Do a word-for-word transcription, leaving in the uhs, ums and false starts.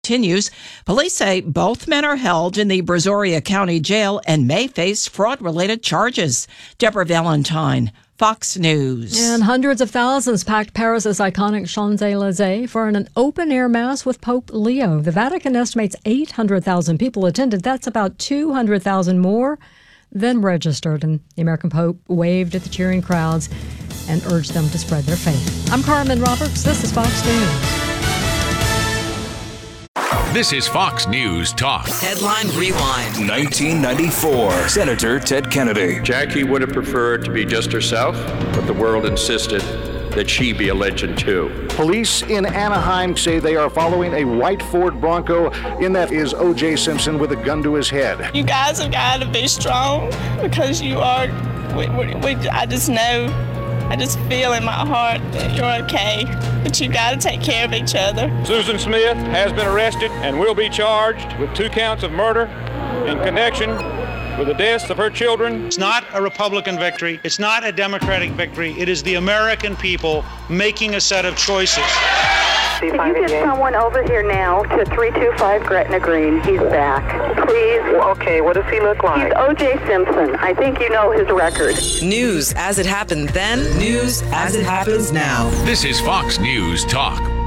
Continues. Police say both men are held in the Brazoria County Jail and may face fraud-related charges. Deborah Valentine, Fox News. And hundreds of thousands packed Paris's iconic Champs-Élysées for an open-air mass with Pope Leo. The Vatican estimates eight hundred thousand people attended. That's about two hundred thousand more than registered. And the American Pope waved at the cheering crowds and urged them to spread their faith. I'm Carmen Roberts. This is Fox News. This is Fox News Talk. Headline Rewind. nineteen ninety-four. Senator Ted Kennedy. Jackie would have preferred to be just herself, but the world insisted that she be a legend too. Police in Anaheim say they are following a white Ford Bronco. In that is O J Simpson with a gun to his head. You guys have got to be strong because you are, we, we, we, I just know, I just feel in my heart that you're okay, but you got to take care of each other. Susan Smith has been arrested and will be charged with two counts of murder in connection with the deaths of her children. It's not a Republican victory. It's not a Democratic victory. It is the American people making a set of choices. Can you get someone over here now to three two five Gretna Green? He's back. Please. Okay, what does he look like? He's O J Simpson. I think you know his record. News as it happened then, news as it happens now. This is Fox News Talk.